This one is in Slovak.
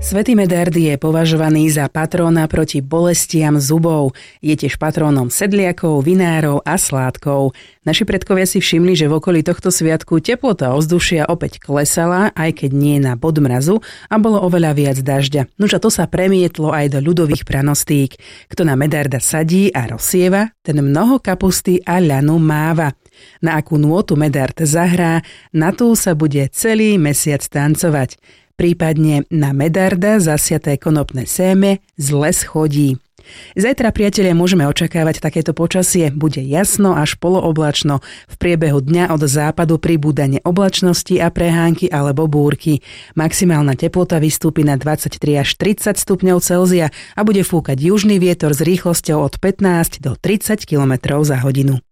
Svätý Medard je považovaný za patróna proti bolestiam zubov. Je tiež patrónom sedliakov, vinárov a sládkov. Naši predkovia si všimli, že v okolí tohto sviatku teplota ovzdušia opäť klesala, aj keď nie na bod mrazu, a bolo oveľa viac dažďa. Nuž a to sa premietlo aj do ľudových pranostík. Kto na Medarda sadí a rozsieva, ten mnoho kapusty a ľanu máva. Na akú nôtu Medard zahrá, na tú sa bude celý mesiac tancovať. Prípadne na Medarda zasiaté konopné séme zle schodí. Zajtra, priatelia, môžeme očakávať takéto počasie. Bude jasno až polooblačno. V priebehu dňa od západu pribúdanie oblačnosti a prehánky alebo búrky. Maximálna teplota vystúpi na 23 až 30 stupňov Celzia a bude fúkať južný vietor s rýchlosťou od 15 do 30 km za hodinu.